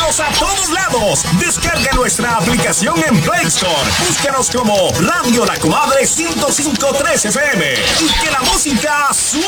Síguenos a todos lados. Descarga nuestra aplicación en Play Store. Búscanos como Radio La Comadre 105.3 FM. Y que la música suene.